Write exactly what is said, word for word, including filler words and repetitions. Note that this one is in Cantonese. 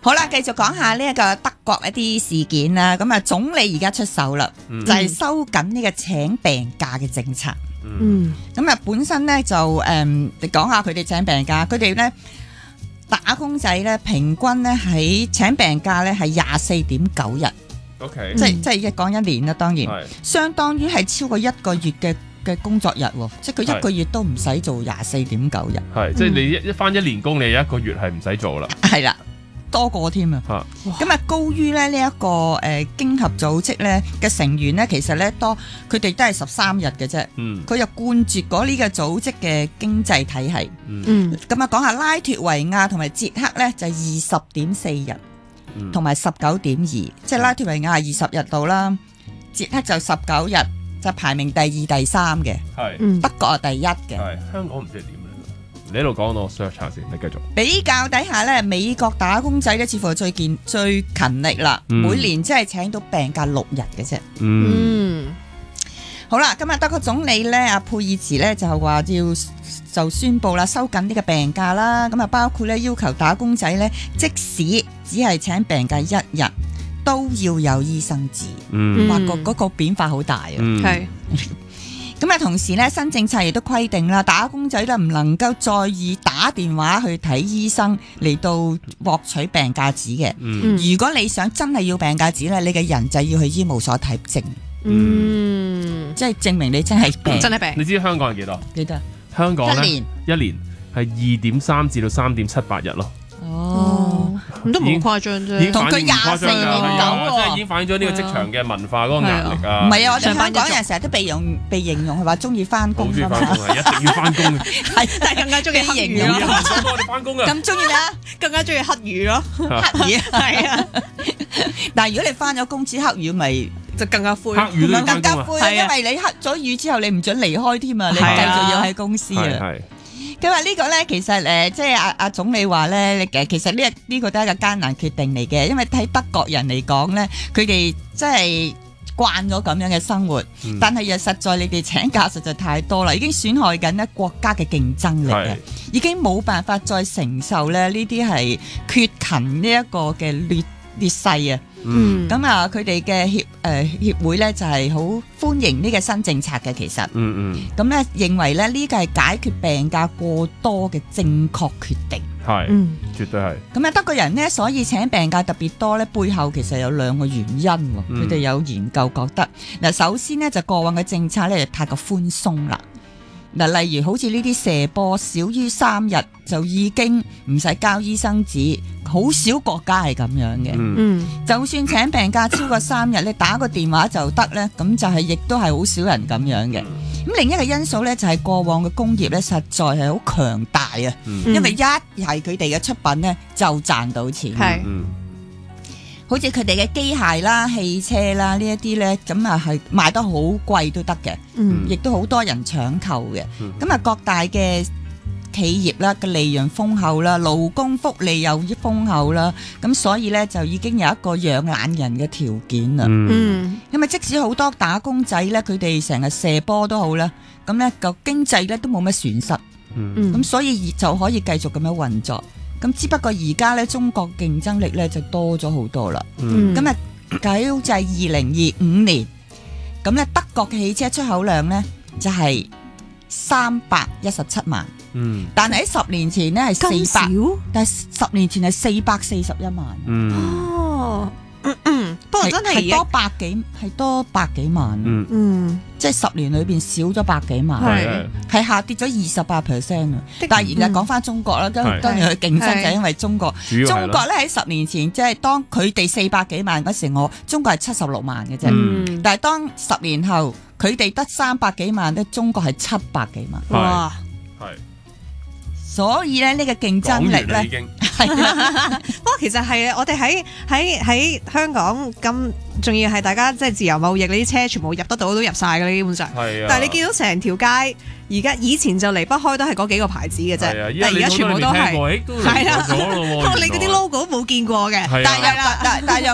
好啦，繼續講下呢一個德國一啲事件啦。咁啊，總理而家出手啦， 嗯、 就係收緊呢個請病假嘅政策。 嗯， 咁啊，本身咧就誒，你講下佢哋請病假，佢哋咧打工仔咧平均咧喺請病假咧係廿四點九日。 O K， 即係即係一講一年啦，當然係相當於係超過一個月嘅嘅工作日喎，即係佢一個月都唔使做廿四點九日。 係即係你一一返一年工，你有一個月係唔使做啦。 係啦。多過添啊！咁啊，高於咧呢一個誒經合組織咧嘅成員咧，其實咧多佢哋都係十三日嘅啫。 嗯， 佢又冠絕咗呢個組織嘅經濟體系。 嗯， 咁啊，講下拉脫維亞同埋捷克咧就係二十點四日，同埋十九點二，即係拉脫維亞係二十日度啦，捷克就十九日，就排名第二、第三嘅。 係， 德國係第一嘅。 係香港唔知係點。你喺度講，我 search 下先，你繼續。 比較底下咧，美國打工仔咧似乎係最健最勤力啦，嗯、每年真係請到病假六日嘅啫。嗯，好啦，今日德國總理咧阿佩爾茨咧就係話要就宣布啦，收緊呢個病假啦。咁啊，包括咧要求打工仔咧，即使只係請病假一日，都要有醫生紙。嗯，話個嗰個變化好大啊。係、嗯。咁啊，同時咧，新政策亦都規定啦，打工仔咧唔能夠再以打電話去睇醫生嚟到獲取病假紙嘅。嗯、如果你想真係要病假紙咧，你嘅人就要去醫務所睇證。嗯，即係證明你真係病， 真係病。 你知香港係幾多？ 幾多？ 香港咧一年一年係二點三至到三點七八日咯。 哦，咁都冇誇張啫， 同佢廿四年咁，即係已經反映咗呢個職場嘅文化嗰個壓力啊！ 唔係啊，我哋香港人成日都被用被形容係話中意翻工㗎嘛， 好中意翻工，係一定要翻工嘅。 係，但係更加中意黑魚咯。 我哋翻工啊！ 咁中意啦， 更加中意黑魚咯， 黑魚係啊！ 但係如果你翻咗工似黑魚，咪就更加灰， 黑魚都更加灰，因為你黑咗魚之後，你唔準離開添啊！你繼續要喺公司啊！佢話呢個咧，其實誒，即係阿阿總理話咧，其實呢呢、呢個都係一個艱難決定嚟嘅，因為睇德國人嚟講咧，佢哋真係慣咗咁樣嘅生活，嗯、但係又實在你哋請假實在太多啦，已經損害緊咧國家嘅競爭力啊，已經冇辦法再承受咧呢啲係缺勤呢一個嘅劣劣勢啊。嗯，咁啊，佢哋嘅協誒協會咧就係好歡迎呢個新政策嘅，其實，嗯嗯，咁咧認為咧呢個係解決病假過多嘅正確決定， 係，嗯，絕對係。咁啊，德國人呢，所以請病假特別多咧，背後其實有兩個原因，佢哋、嗯、有研究覺得，嗱，首先呢，就過往嘅政策咧就太過寬鬆啦。嗱，例如好似呢啲射波少於三日就已經唔使交醫生紙，好少國家係咁樣嘅。嗯，就算請病假超過三日，你打個電話就得咧，咁就係亦都係好少人咁樣嘅。咁另一個因素咧就係過往嘅工業咧實在係好強大啊，嗯、因為一係佢哋嘅出品咧就賺到錢。係。嗯，好似佢哋嘅機械啦、汽車啦呢一啲咧，咁啊係賣得好貴都得嘅，嗯，亦都好多人搶購嘅。咁啊、嗯，各大嘅企業啦嘅利潤豐厚啦，勞工福利又豐厚啦，咁所以咧就已經有一個養懶人嘅條件啦。嗯，因為即使好多打工仔咧，佢哋成日射波都好啦，咁咧個經濟咧都冇乜損失。嗯，咁所以就可以繼續咁樣運作。咁只不過而家咧，中國競爭力咧就多咗好多啦。咁啊、嗯，計就係二零二五年，咁咧德國嘅汽車出口量咧就係三百一十七萬。嗯，但係喺十年前咧係四百，但係十年前係四百四十一萬。嗯，哦，嗯嗯，不過真係係多百幾，係多百幾萬。嗯嗯，即係十年裏邊少咗百幾萬，係係下跌咗二十八 percent 啊！但係而家講翻中國啦，當當然佢競爭就係因為中國，中國咧喺十年前即係當佢哋四百幾萬嗰時，我中國係七十六萬嘅啫。嗯，但係當十年後佢哋得三百幾萬咧，中國係七百幾萬。哇，係。所以咧呢個競爭力咧，係不過其實係我哋喺喺喺香港咁，仲要係大家即係自由貿易，你啲車全部入得到都入晒㗎啦，基本上。係啊。但係你見到成條街，而家以前就離不開都係嗰幾個牌子嘅啫。係啊。但係而家全部都係。係啊。不過你嗰啲 logo 都冇見過嘅。係啊。但係但係但係